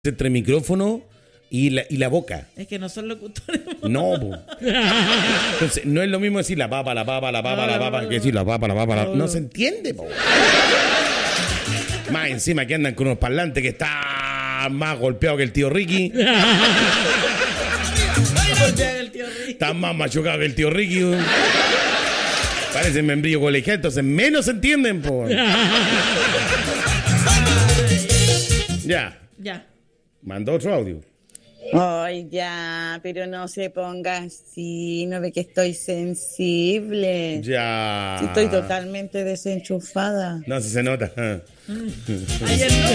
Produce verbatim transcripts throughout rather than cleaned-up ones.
entre el micrófono y la, y la boca. Es que no son locutores. No, po. Entonces, no es lo mismo decir la papa, la papa, la papa, la papa, que decir la papa, la papa, la papa. No se entiende, po. Más encima que andan con unos parlantes que está más golpeado que el tío Ricky. Está más machucado que el tío Ricky. Parecen membrillo colegial, entonces menos se entienden, po. Ya. Ya. Mandó otro audio. Ay, ya, pero no se ponga así, no ve que estoy sensible. Ya. Sí, estoy totalmente desenchufada. No, si se nota. Ayer no.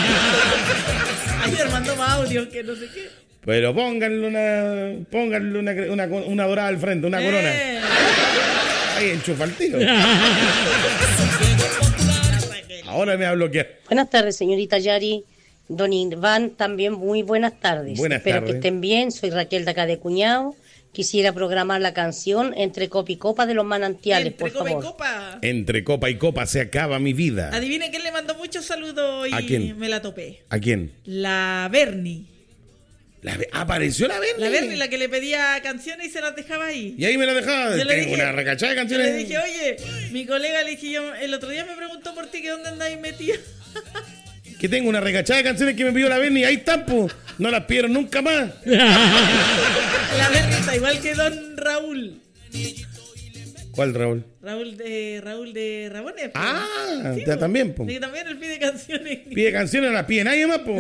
Ayer mandó más audio que no sé qué. Pero pónganle una pónganle una, una, una dorada al frente, una Eh. corona. Ahí enchufa el tiro. Ahora me va a bloquear. Buenas tardes, señorita Yari. Don Iván, también muy buenas tardes. Buenas Espero tardes. que estén bien. Soy Raquel de acá de Cuñado. Quisiera programar la canción Entre Copa y Copa de los Manantiales, Entre por copa favor. y copa. Entre copa y copa se acaba mi vida. Adivine quién le mandó muchos saludos y ¿A quién? me la topé. ¿A quién? La Bernie. La, apareció la Bernie. La Bernie, la que le pedía canciones y se las dejaba ahí. Y ahí me la dejaba. Yo le Tengo dije- una recachada de Yo canciones. le dije, oye, mi colega le dije yo, el otro día me preguntó por ti que dónde andáis metida. Que tengo una recachada de canciones que me pidió la Bernie. Ahí están, po. No las pidieron nunca más. La Bernie está igual que don Raúl. ¿Cuál, Raúl? Raúl de Raúl de Ramones. po. Ah, Sí, ya po. también, po. Sí, también él pide canciones. Pide canciones, no las pide nadie más, po.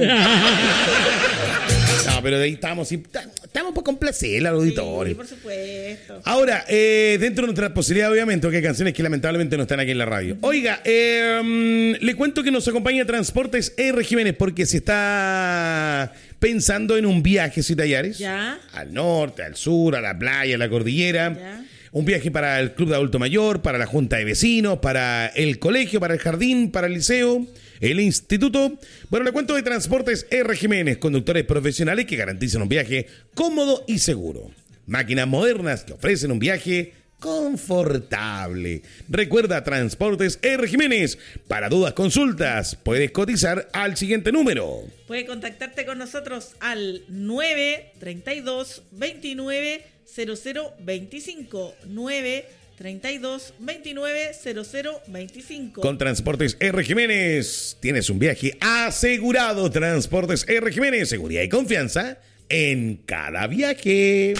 No, pero de ahí estamos, y- estamos por complacer al Sí, auditorio. por supuesto. Ahora, eh, dentro de nuestras posibilidades, obviamente, porque hay canciones que lamentablemente no están aquí en la radio. Oiga, eh, mm, le cuento que nos acompaña Transportes R. Jiménez porque se está pensando en un viaje, Cita Yaris. Ya. Al norte, al sur, a la playa, a la cordillera. Ya. Un viaje para el Club de Adulto Mayor, para la Junta de Vecinos, para el colegio, para el jardín, para el liceo, el instituto. Bueno, le cuento de Transportes R. Jiménez, conductores profesionales que garantizan un viaje cómodo y seguro. Máquinas modernas que ofrecen un viaje confortable. Recuerda Transportes R. Jiménez. Para dudas, consultas, puedes cotizar al siguiente número. Puedes contactarte con nosotros al nueve treinta y dos veintinueve cero cero veinticinco. nueve treinta y dos veintinueve cero cero veinticinco. Con Transportes R. Jiménez tienes un viaje asegurado. Transportes R. Jiménez, seguridad y confianza en cada viaje.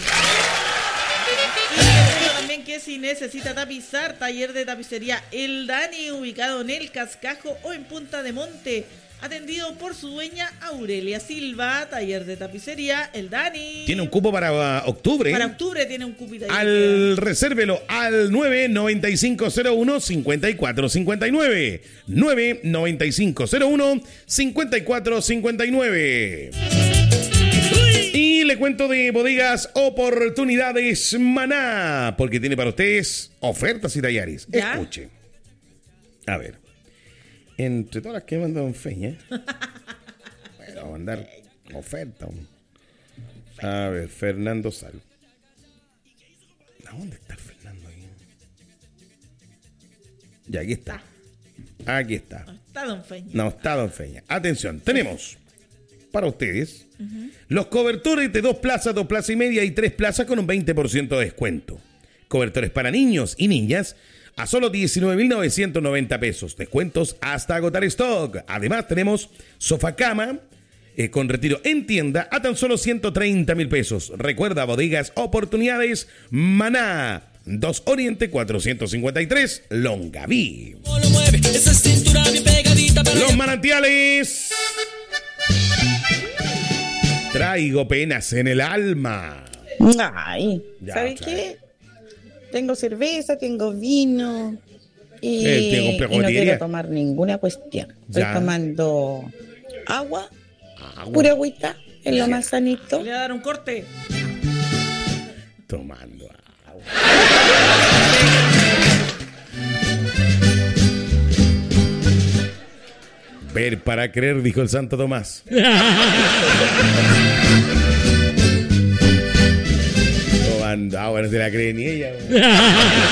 Y les digo también que si necesita tapizar, taller de tapicería El Dani, ubicado en El Cascajo o en Punta de Monte. Atendido por su dueña Aurelia Silva, taller de tapicería El Dani. Tiene un cupo para uh, octubre. Para octubre tiene un cupito ahí. Al resérvelo al nueve noventa y cinco cero uno cincuenta y cuatro cincuenta y nueve. nueve noventa y cinco cero uno cincuenta y cuatro cincuenta y nueve. Y le cuento de Bodegas Oportunidades Maná, porque tiene para ustedes ofertas y tallares. ¿Ya? Escuche. A ver. Entre todas las que manda Don Feña, bueno, vamos a mandar oferta. A ver, Fernando Sal. ¿A dónde está Fernando aquí? Ya, aquí está. Aquí está. No está Don Feña. No está Don Feña. Atención, tenemos para ustedes los cobertores de dos plazas, dos plazas y media y tres plazas con un veinte por ciento de descuento. Cobertores para niños y niñas a solo diecinueve mil novecientos noventa pesos. Descuentos hasta agotar stock. Además tenemos sofá cama eh, con retiro en tienda a tan solo ciento treinta mil pesos. Recuerda, Bodegas Oportunidades Maná. dos Oriente cuatrocientos cincuenta y tres Longaví. Los manantiales. Traigo penas en el alma. Ay, Ya, ¿sabes trae. qué? Tengo cerveza, tengo vino y, Eh, tengo y no pegotería. quiero tomar ninguna cuestión. Estoy Ya. tomando agua, Agua. pura agüita, es lo más sanito. Le voy a dar un corte. Tomando agua. Ver para creer, dijo el Santo Tomás. Tomando agua, no se la cree ni ella.